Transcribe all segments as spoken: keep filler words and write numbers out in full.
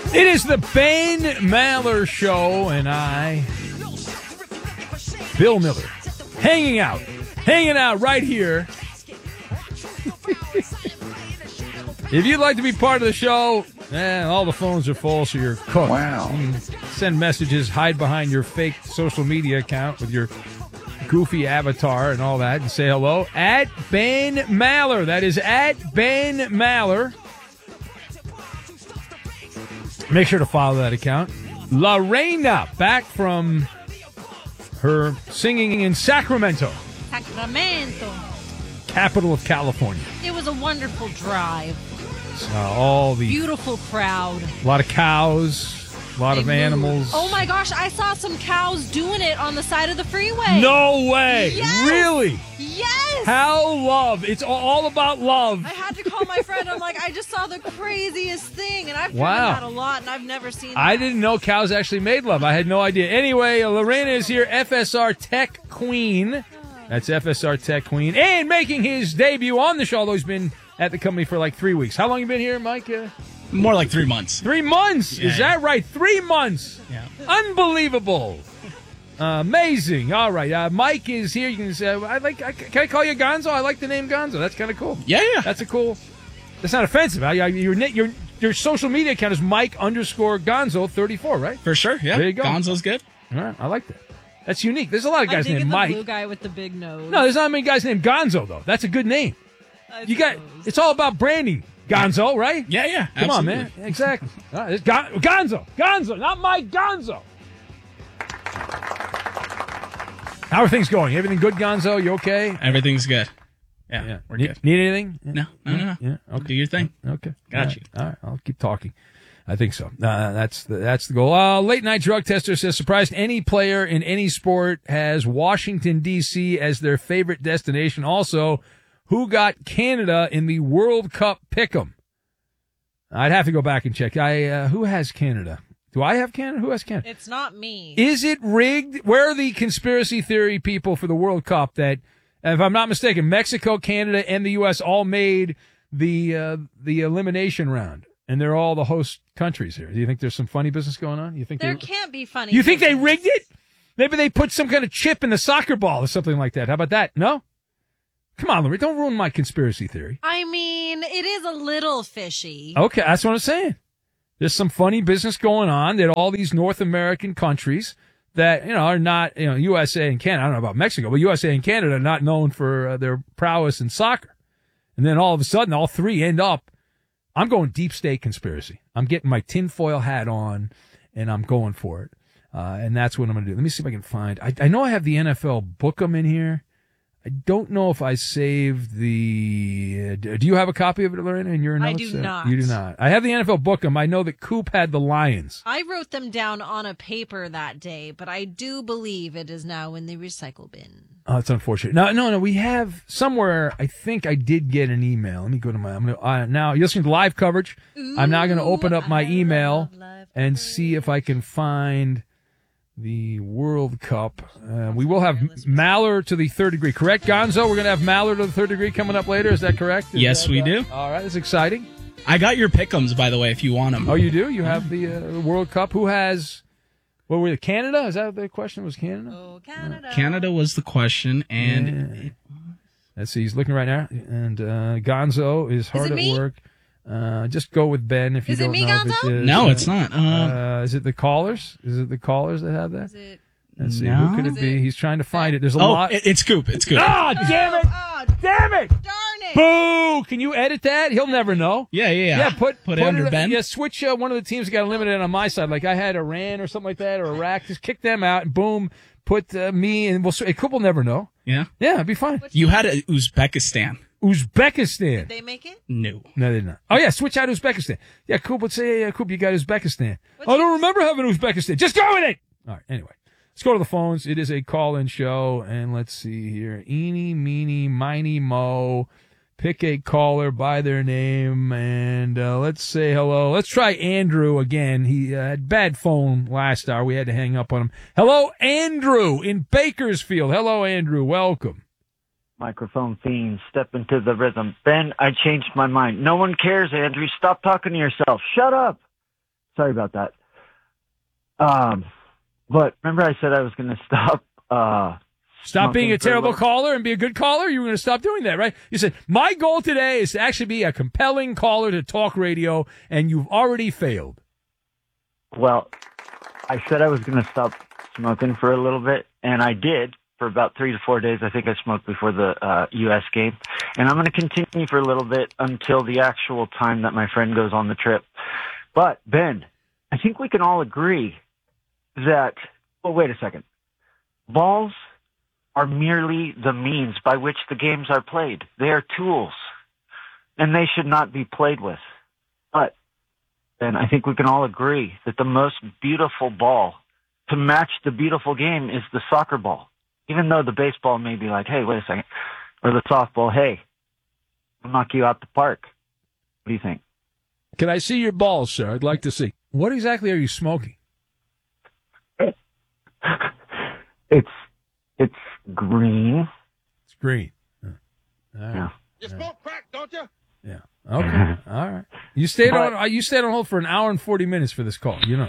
It is the Ben Maller Show, and I, Bill Miller, hanging out, hanging out right here. If you'd like to be part of the show, eh, all the phones are full, so you're cooked. Wow. You can send messages, hide behind your fake social media account with your goofy avatar and all that, and say hello at Ben Maller. That is at Ben Maller. Make sure to follow that account. Lorena, back from her singing in Sacramento, Sacramento. capital of California. It was a wonderful drive. Uh, all the Beautiful crowd. a lot of cows, a lot They of moved. animals. Oh my gosh, I saw some cows doing it on the side of the freeway. No way! Yes! Really? Yes! How love? It's all- all about love. I had to call my friend. I'm like, I just saw the craziest thing, and I've driven Wow. that a lot, and I've never seen that. I didn't know cows actually made love. I had no idea. Anyway, Lorena is here, F S R Tech Queen. That's F S R Tech Queen. And making his debut on the show, although he's been at the company for like three weeks. How long you been here, Mike? Uh, More like three months. three months. Yeah, is yeah. that right? Three months. Yeah. Unbelievable. Uh, amazing. All right. Uh, Mike is here. You can say, I like. I, can I call you Gonzo? I like the name Gonzo. That's kind of cool. Yeah, yeah. That's a cool. That's not offensive. I, I, your, your your social media account is Mike underscore Gonzo thirty-four, right? For sure, yeah. There you go. Gonzo's good. All right. I like that. That's unique. There's a lot of I guys think named of the Mike. blue guy with the big nose. No, there's not many guys named Gonzo though. That's a good name. I You got. suppose. It's all about branding. Gonzo, right? Yeah, yeah. Come absolutely. on, man. Exactly. All right, it's Gon- Gonzo. Gonzo, not Mike Gonzo. How are things going? Everything good, Gonzo? You okay? Everything's good. Yeah, Yeah. we're need, good. need anything? No, no, no, no. Yeah. Okay. Do your thing. Okay. Got All right. you. All right. I'll keep talking. I think so. Uh, that's the, that's the goal. Uh, late night drug tester says surprised any player in any sport has Washington D C as their favorite destination. Also, who got Canada in the World Cup pick'em? I'd have to go back and check. I uh, who has Canada? Do I have Canada? Who has Canada? It's not me. Is it rigged? Where are the conspiracy theory people for the World Cup that, if I'm not mistaken, Mexico, Canada, and the U S all made the uh, the elimination round, and they're all the host countries here? Do you think there's some funny business going on? You think There they, can't be funny. You think they business. rigged it? Maybe they put some kind of chip in the soccer ball or something like that. How about that? No? Come on, Lorraine, don't ruin my conspiracy theory. I mean, it is a little fishy. Okay, that's what I'm saying. There's some funny business going on that all these North American countries that, you know, are not, you know, U S A and Canada, I don't know about Mexico, but U S A and Canada are not known for uh, their prowess in soccer. And then all of a sudden, all three end up, I'm going deep state conspiracy. I'm getting my tinfoil hat on, and I'm going for it. Uh, and that's what I'm going to do. Let me see if I can find, I, I know I have the N F L Book'em in here. I don't know if I saved the. Uh, do you have a copy of it, Lorena, in your notes? I do Uh, not. You do not. I have the N F L Book'em. I know that Coop had the Lions. I wrote them down on a paper that day, but I do believe it is now in the recycle bin. Oh, it's unfortunate. No, no, no. We have somewhere. I think I did get an email. Let me go to my. I'm gonna, uh, now you're listening to live coverage. I'm now going to open up my I email love live and coverage. see if I can find the World Cup. Uh, we will have Maller to the third degree. Correct, Gonzo? We're going to have Maller to the third degree coming up later. Is that correct? Is Yes, that, we uh, do. All right. That's exciting. I got your pick'ems, by the way, if you want them. Oh, you do? You have the uh, World Cup. Who has? What were it? Canada? Is that the question? Was Canada? Oh, Canada. Canada was the question, and Yeah. Let's see. He's looking right now, and uh, Gonzo is hard it at me? work. Uh, just go with Ben if you Is it don't me, know if Gonzo? it is. no, it's not. Uh, Uh, is it the callers? Is it the callers that have that? Is it? Let's see. No. Who could it Is be? it- He's trying to find it. There's a oh, lot. it, it's Coop. It's Coop. Ah, damn it! Oh, Damn it! darn it. Boo! Can you edit that? He'll never know. Yeah, yeah, yeah. Yeah, put put it under Ben. Yeah, switch uh, one of the teams that got eliminated on my side. Like I had Iran or something like that, or Iraq. Just kick them out and boom, put uh, me and we'll. Coop will never know. Yeah. Yeah, it'd be fine. You had a Uzbekistan. Uzbekistan. Did they make it? No. No, they did not. Oh yeah, switch out Uzbekistan. Yeah, Coop would say, yeah, Coop, you got Uzbekistan. What's I don't yours? remember having Uzbekistan. Just go with it. All right. Anyway, let's go to the phones. It is a call-in show, and let's see here. Eeny, meeny, miny, mo. Pick a caller by their name, and uh, let's say hello. Let's try Andrew again. He uh, had bad phone last hour. We had to hang up on him. Hello, Andrew in Bakersfield. Hello, Andrew. Welcome. Microphone fiend, step into the rhythm. Ben, I changed my mind. No one cares, Andrew. Stop talking to yourself. Shut up. Sorry about that. Um, but remember I said I was going to stop. Uh, Stop being a smoking for terrible little- caller and be a good caller? You were going to stop doing that, right? You said, my goal today is to actually be a compelling caller to talk radio, and you've already failed. Well, I said I was going to stop smoking for a little bit, and I did for about three to four days. I think I smoked before the uh, U S game, and I'm going to continue for a little bit until the actual time that my friend goes on the trip. But, Ben, I think we can all agree that, well, wait a second. Balls are merely the means by which the games are played. They are tools, and they should not be played with. But, Ben, I think we can all agree that the most beautiful ball to match the beautiful game is the soccer ball. Even though the baseball may be like, hey, wait a second, or the softball, hey, I'll knock you out the park. What do you think? Can I see your balls, sir? I'd like to see. What exactly are you smoking? It's it's green. It's green. Huh. All right. Yeah. You smoke crack, don't you? Yeah. Okay. All right. You stayed on. uh, You stayed on hold for an hour and forty minutes for this call. You know.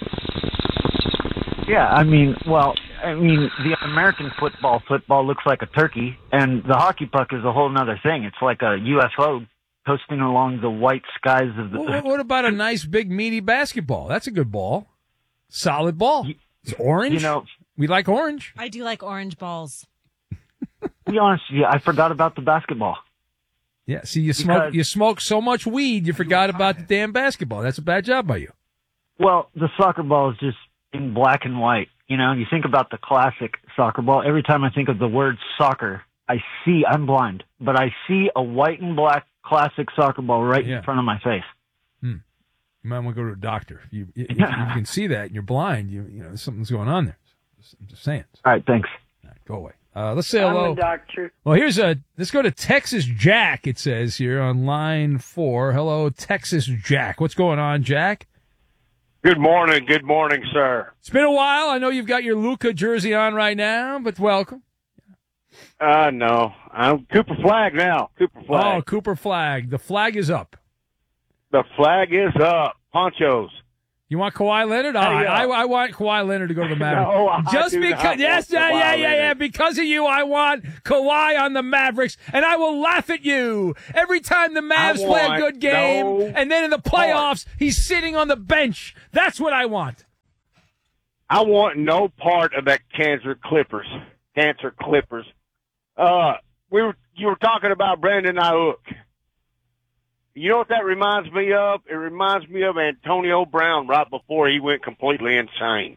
Yeah, I mean, well, I mean, the American football football looks like a turkey, and the hockey puck is a whole nother thing. It's like a U F O coasting along the white skies of the. What, what about a nice big meaty basketball? That's a good ball. Solid ball. It's orange. You know, We like orange. I do like orange balls. to be honest with you, I forgot about the basketball. Yeah. See, you smoke. Because- You smoke so much weed, you forgot about the damn basketball. That's a bad job by you. Well, the soccer ball is just in black and white. You know, you think about the classic soccer ball. Every time I think of the word soccer, I see, I'm blind, but I see a white and black classic soccer ball right Yeah. in front of my face. You might want to go to a doctor. If you, if you can see that and you're blind, you you know something's going on there. I'm just saying. All right, thanks. All right, go away. Uh, let's say hello. I'm a doctor. Well, here's a. Let's go to Texas Jack. It says here on line four. Hello, Texas Jack. What's going on, Jack? Good morning. Good morning, sir. It's been a while. I know you've got your Luca jersey on right now, but welcome. Uh, no. I'm Cooper Flag now. Cooper Oh, Flag. Cooper flag. The flag is up. The flag is up. Ponchos. You want Kawhi Leonard? Hey, I, uh, I, I want Kawhi Leonard to go to the Mavericks. No, I Just do not because, want yes, yeah, Kawhi yeah, yeah, yeah. Leonard. Because of you, I want Kawhi on the Mavericks, and I will laugh at you every time the Mavs I play a want good game, no and then in the playoffs, he's sitting on the bench. That's what I want. I want no part of that cancer Clippers. Cancer Clippers. Uh, we were, you were talking about Brandon Ayuk. You know what that reminds me of? It reminds me of Antonio Brown right before he went completely insane.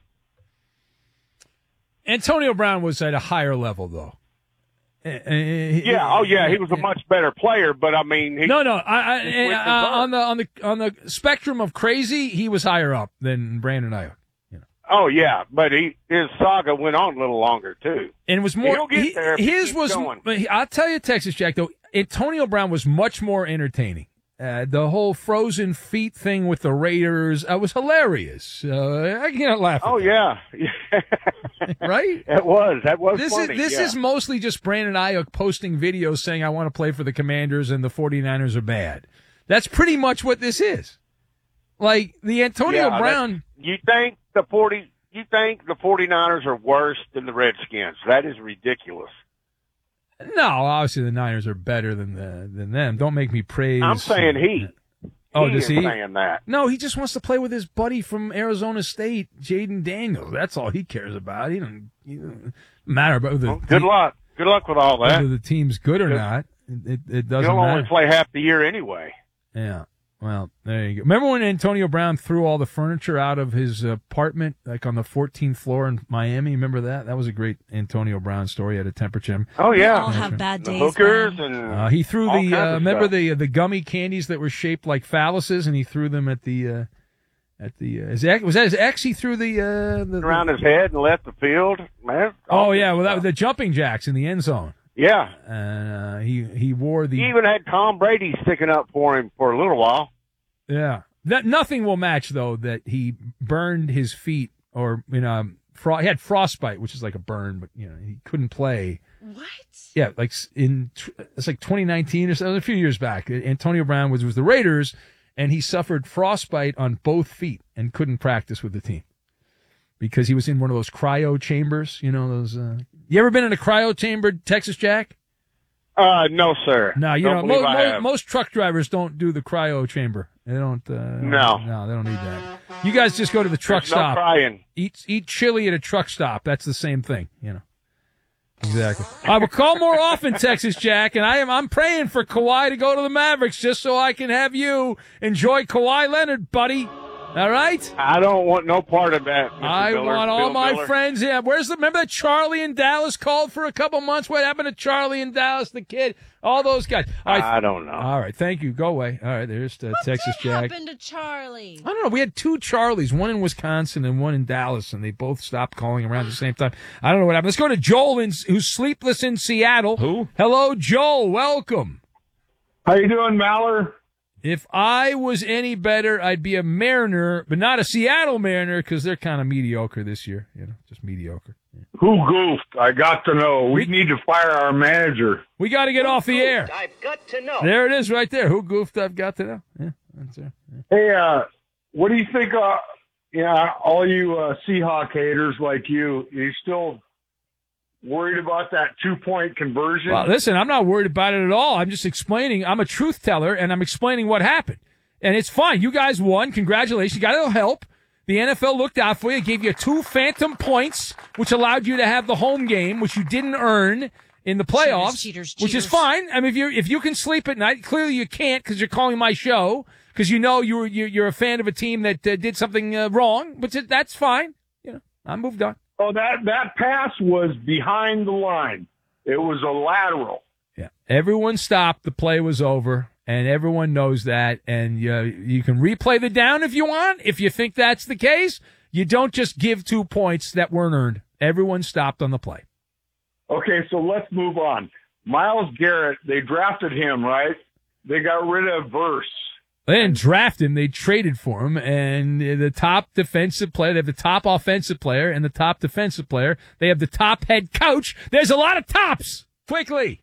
Antonio Brown was at a higher level, though. Yeah, oh yeah, he was a much better player, but I mean, he, No, no. I, He I, went uh, to Burke. on the on the on the spectrum of crazy, he was higher up than Brandon Ayuk. oh yeah, but he his saga went on a little longer too. And it was more. He'll get he- there if he his keeps was. going. but he- I'll tell you, Texas Jack. Though Antonio Brown was much more entertaining. Uh, the whole frozen feet thing with the Raiders uh, was hilarious. Uh, I can't laugh. At Oh that, yeah, right. it was. That was This funny. is this yeah. is mostly just Brandon Ayuk posting videos saying I want to play for the Commanders and the 49ers are bad. That's pretty much what this is. Like the Antonio Yeah, that- Brown. You think the forty? You think the 49ers are worse than the Redskins? That is ridiculous. No, obviously the Niners are better than the, than them. Don't make me praise. I'm saying he. Oh, he does is he? saying that? No, he just wants to play with his buddy from Arizona State, Jaden Daniels. That's all he cares about. He don't, he don't matter about the Well, good luck. Good luck with all that. whether the team's good or Good. not. It, it, it doesn't You'll only matter. play half the year anyway. Yeah. Well, there you go. Remember when Antonio Brown threw all the furniture out of his apartment, like on the fourteenth floor in Miami? Remember that? That was a great Antonio Brown story at a temperature gym. Oh We yeah, all have bad the days. hookers man. and Uh, he threw all the kinds uh, of remember stuff. the the gummy candies that were shaped like phalluses, and he threw them at the uh, at the uh, his ex, was that his ex? He threw the uh, the, around his head and left the field. Man. oh yeah, well that was the jumping jacks in the end zone, yeah. and uh, he he wore the He even had Tom Brady sticking up for him for a little while. yeah. That nothing will match though that he burned his feet or you know fro- he had frostbite, which is like a burn, but you know he couldn't play. What? Yeah, like in it's like twenty nineteen or so, a few years back. Antonio Brown was was the Raiders, and he suffered frostbite on both feet and couldn't practice with the team because he was in one of those cryo chambers. You know those. Uh, you ever been in a cryo chamber, Texas Jack? Uh, no, sir. No, you Don't know believe mo- I mo- have. most truck drivers don't do the cryo chamber. They don't. Uh, No. no, they don't need that. You guys just go to the truck There's no stop. crying. Eat eat chili at a truck stop. That's the same thing, you know. Exactly. I will call more often, Texas Jack, and I am I'm praying for Kawhi to go to the Mavericks just so I can have you enjoy Kawhi Leonard, buddy. All right? I don't want no part of that. Mister I Miller, want all Bill my Miller. friends. Yeah, where's the remember that Charlie in Dallas called for a couple months? What happened to Charlie in Dallas, the kid? All those guys. All right. I don't know. All right, thank you. Go away. All right, there's uh, What Texas did Jack. happen to Charlie? I don't know. We had two Charlies, one in Wisconsin and one in Dallas, and they both stopped calling around at the same time. I don't know what happened. Let's go to Joel, in, who's sleepless in Seattle. Who? Hello, Joel. Welcome. How you doing, Maller? If I was any better, I'd be a Mariner, but not a Seattle Mariner because they're kind of mediocre this year. You know, just mediocre. Yeah. Who goofed? I got to know. We need to fire our manager. We got to get off the air. I've got to know. There it is right there. Who goofed? I've got to know. Yeah, that's it. Yeah. Hey, uh, what do you think? Uh, yeah, all you uh, Seahawk haters like you, you still worried about that two-point conversion? Well, listen, I'm not worried about it at all. I'm just explaining. I'm a truth teller, and I'm explaining what happened. And it's fine. You guys won. Congratulations. You got a little help. The N F L looked out for you, gave you two phantom points, which allowed you to have the home game, which you didn't earn in the playoffs, Cheaters, cheaters, which is cheaters. fine. I mean, if you if you can sleep at night, clearly you can't because you're calling my show because you know you're you're a fan of a team that uh, did something uh, wrong, but that's fine. You know, I moved on. Oh, that, that pass was behind the line. It was a lateral. Yeah, everyone stopped. The play was over. And everyone knows that, and uh, you can replay the down if you want. If you think that's the case, you don't just give two points that weren't earned. Everyone stopped on the play. Okay, so let's move on. Myles Garrett, they drafted him, right? They got rid of Verse. They didn't draft him. They traded for him, and the top defensive player, they have the top offensive player and the top defensive player. They have the top head coach. There's a lot of tops. Quickly.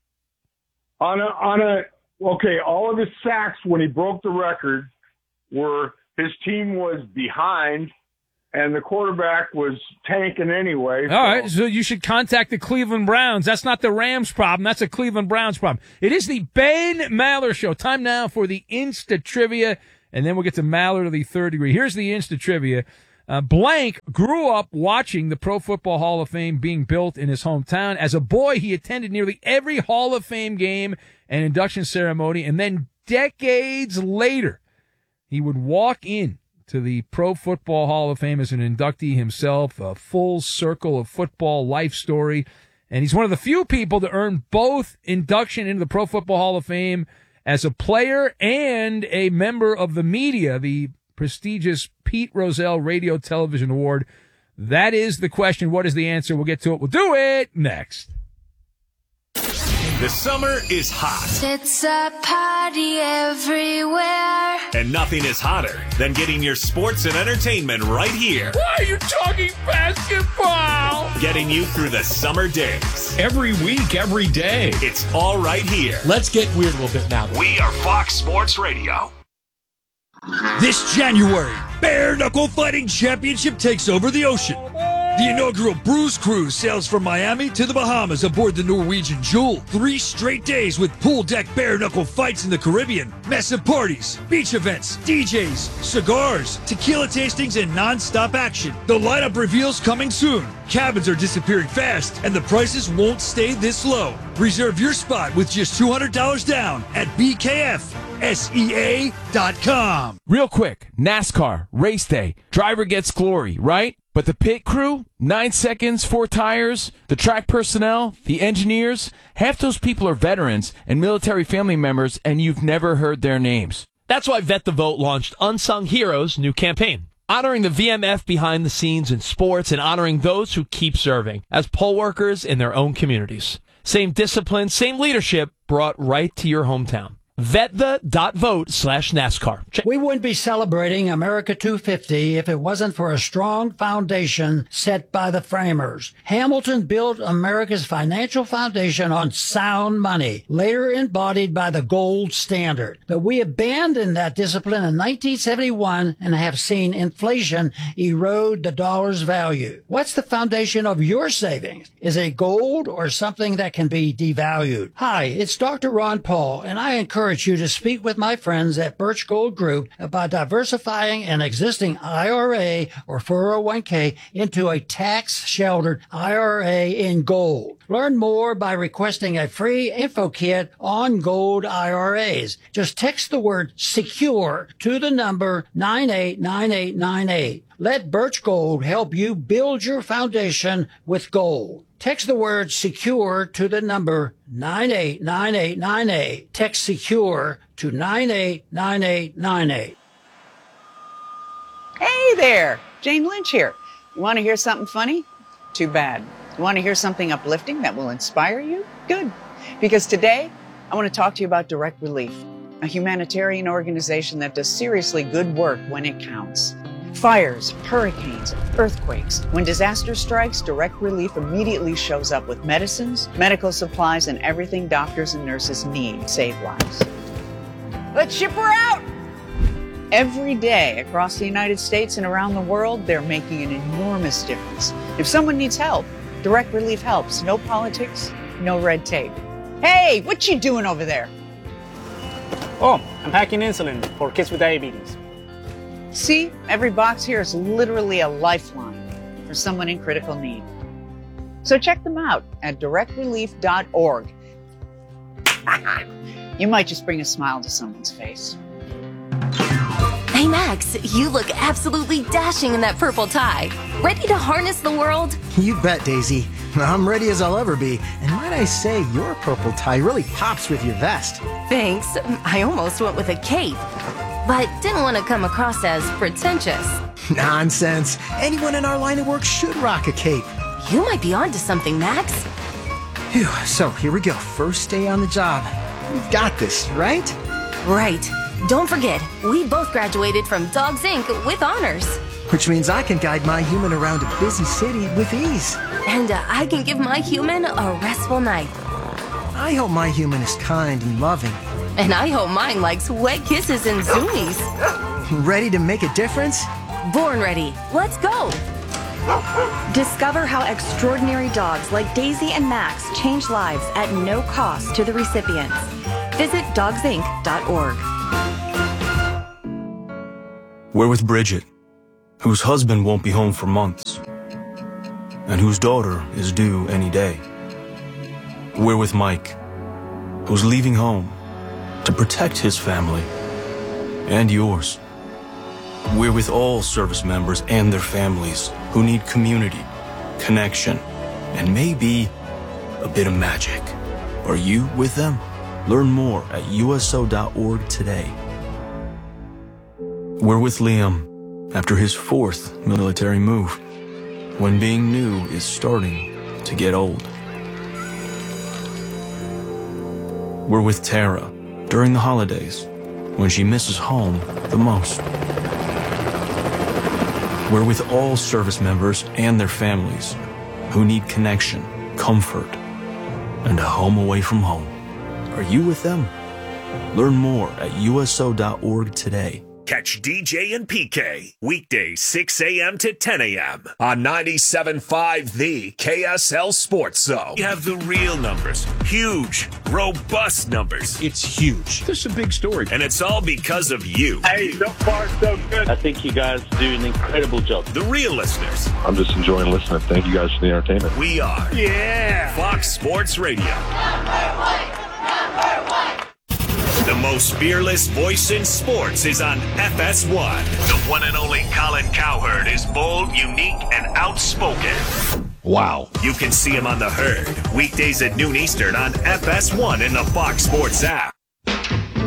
On a, on a, okay, all of his sacks when he broke the record were his team was behind and the quarterback was tanking anyway. All right, so you should contact the Cleveland Browns. That's not the Rams' problem. That's a Cleveland Browns problem. It is the Ben Maller Show. Time now for the Insta Trivia, and then we'll get to Maller to the third degree. Here's the Insta Trivia. Uh, Blank grew up watching the Pro Football Hall of Fame being built in his hometown. As a boy, he attended nearly every Hall of Fame game and induction ceremony, and then decades later, he would walk in to the Pro Football Hall of Fame as an inductee himself, a full circle of football life story. And he's one of the few people to earn both induction into the Pro Football Hall of Fame as a player and a member of the media, the prestigious Pete Rozelle Radio Television Award. That is the question. What is the answer? We'll get to it. We'll do it next. The summer is hot. It's a party everywhere. And nothing is hotter than getting your sports and entertainment right here. Why are you talking basketball? Getting you through the summer days. Every week, every day. It's all right here. Let's get weird a little bit now. We are Fox Sports Radio. This January, Bare Knuckle Fighting Championship takes over the ocean. The inaugural Bruise Cruise sails from Miami to the Bahamas aboard the Norwegian Jewel. Three straight days with pool deck bare knuckle fights in the Caribbean, massive parties, beach events, D Js, cigars, tequila tastings, and non-stop action. The lineup reveals coming soon. Cabins are disappearing fast, and the prices won't stay this low. Reserve your spot with just two hundred dollars down at B K F S E A dot com. Real quick, NASCAR, race day, driver gets glory, right? But the pit crew, nine seconds, four tires, the track personnel, the engineers, half those people are veterans and military family members, and you've never heard their names. That's why Vet the Vote launched Unsung Heroes' new campaign, honoring the V M F behind the scenes in sports and honoring those who keep serving as poll workers in their own communities. Same discipline, same leadership brought right to your hometown. Vetva.vote slash NASCAR. Check. We wouldn't be celebrating America two fifty if it wasn't for a strong foundation set by the framers. Hamilton built America's financial foundation on sound money, later embodied by the gold standard. But we abandoned that discipline in nineteen seventy-one and have seen inflation erode the dollar's value. What's the foundation of your savings? Is it gold or something that can be devalued? Hi, it's Doctor Ron Paul, and I encourage you to speak with my friends at Birch Gold Group about diversifying an existing I R A or four oh one k into a tax-sheltered I R A in gold. Learn more by requesting a free info kit on gold I R As. Just text the word SECURE to the number nine eight nine eight nine eight. Let Birch Gold help you build your foundation with gold. Text the word SECURE to the number nine eight nine eight nine eight. Text SECURE to nine eight nine eight nine eight. Hey there, Jane Lynch here. You want to hear something funny? Too bad. You want to hear something uplifting that will inspire you? Good. Because today, I want to talk to you about Direct Relief, a humanitarian organization that does seriously good work when it counts. Fires, hurricanes, earthquakes. When disaster strikes, Direct Relief immediately shows up with medicines, medical supplies, and everything doctors and nurses need to save lives. Let's ship her out! Every day across the United States and around the world, they're making an enormous difference. If someone needs help, Direct Relief helps. No politics, no red tape. Hey, what you doing over there? Oh, I'm packing insulin for kids with diabetes. See, every box here is literally a lifeline for someone in critical need. So check them out at direct relief dot org. You might just bring a smile to someone's face. Hey Max, you look absolutely dashing in that purple tie. Ready to harness the world? You bet, Daisy. I'm ready as I'll ever be. And might I say, your purple tie really pops with your vest. Thanks. I almost went with a cape, but didn't want to come across as pretentious. Nonsense. Anyone in our line of work should rock a cape. You might be onto something, Max. Phew, so here we go. First day on the job. We've got this, right? Right. Don't forget, we both graduated from Dogs Incorporated with honors. Which means I can guide my human around a busy city with ease. And uh, I can give my human a restful night. I hope my human is kind and loving. And I hope mine likes wet kisses and zoomies. Ready to make a difference? Born ready. Let's go. Discover how extraordinary dogs like Daisy and Max change lives at no cost to the recipients. Visit dogs inc dot org. We're with Bridget, whose husband won't be home for months, and whose daughter is due any day. We're with Mike, who's leaving home to protect his family and yours. We're with all service members and their families who need community, connection, and maybe a bit of magic. Are you with them? Learn more at U S O dot org today. We're with Liam after his fourth military move, when being new is starting to get old. We're with Tara during the holidays, when she misses home the most. We're with all service members and their families who need connection, comfort, and a home away from home. Are you with them? Learn more at U S O dot org today. Catch D J and P K weekdays six a.m. to ten a.m. on ninety-seven point five The K S L Sports Zone. You have the real numbers, huge, robust numbers. It's huge. This is a big story. And it's all because of you. Hey, so far so good. I think you guys do an incredible job. The real listeners. I'm just enjoying listening. Thank you guys for the entertainment. We are. Yeah. Fox Sports Radio. Number one. Number one. The most fearless voice in sports is on F S one. The one and only Colin Cowherd is bold, unique, and outspoken. Wow. You can see him on The Herd, weekdays at noon Eastern on F S one in the Fox Sports app.